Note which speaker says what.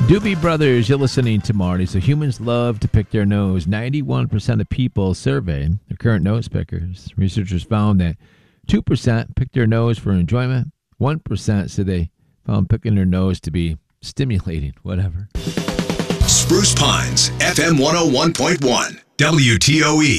Speaker 1: Doobie Brothers, you're listening to Marty. So humans love to pick their nose. 91% of people surveyed are current nose pickers. Researchers found that 2% pick their nose for enjoyment. 1% said they found picking their nose to be stimulating, whatever.
Speaker 2: Spruce Pines, FM 101.1, WTOE.